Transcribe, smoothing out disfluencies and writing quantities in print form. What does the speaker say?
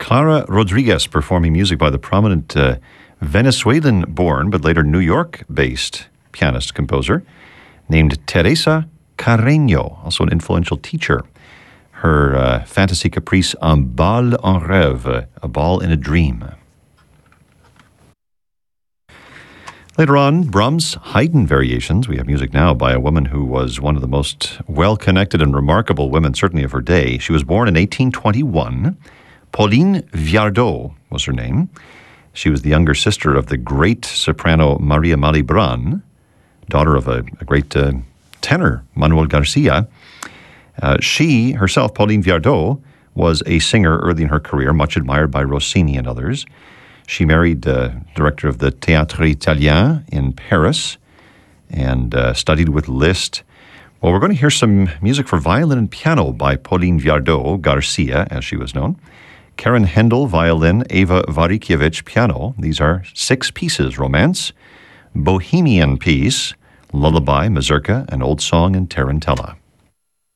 Clara Rodriguez performing music by the prominent Venezuelan-born but later New York-based pianist-composer named Teresa Carreño, also an influential teacher. Her fantasy caprice Un bal en rêve, a ball in a dream. Later on, Brahms' Haydn variations. We have music now by a woman who was one of the most well-connected and remarkable women, certainly of her day. She was born in 1821. Pauline Viardot was her name. She was the younger sister of the great soprano Maria Malibran, daughter of a great tenor, Manuel Garcia. She herself, Pauline Viardot, was a singer early in her career, much admired by Rossini and others. She married the director of the Théâtre Italien in Paris and studied with Liszt. Well, we're going to hear some music for violin and piano by Pauline Viardot, Garcia, as she was known. Karen Hendel, violin, Eva Varikiewicz, piano. These are 6 pieces: Romance, Bohemian Piece, Lullaby, Mazurka, an Old Song, and Tarantella.